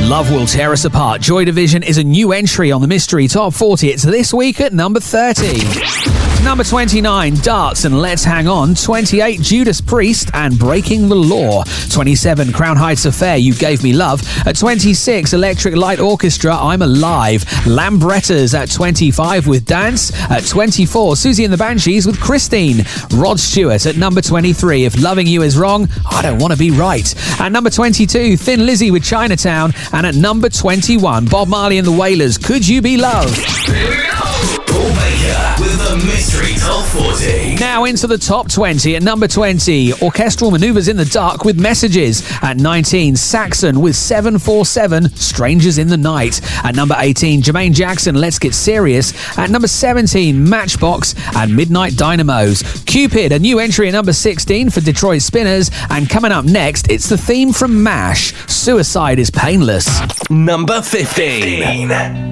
Love Will Tear Us Apart. Joy Division is a new entry on the Mystery Top 40. It's this week at number 30. Number 29, Darts and Let's Hang On. 28, Judas Priest and Breaking the Law. 27, Crown Heights Affair, You Gave Me Love. At 26, Electric Light Orchestra, I'm Alive. Lambrettas at 25 with Dance. At 24, Susie and the Banshees with Christine. Rod Stewart at number 23, If Loving You Is Wrong, I Don't Want to Be Right. At number 22, Thin Lizzy with Chinatown. And at number 21, Bob Marley and the Wailers, Could You Be Loved? Here we go! Paul Baker with the Mystery Top 40. Now into the top 20. At number 20, Orchestral Manoeuvres in the Dark with Messages. At 19, Saxon with 747, Strangers in the Night. At number 18, Jermaine Jackson, Let's Get Serious. At number 17, Matchbox and Midnight Dynamos. Cupid, a new entry at number 16 for Detroit Spinners. And coming up next, it's the theme from MASH, Suicide is Painless. Number 15.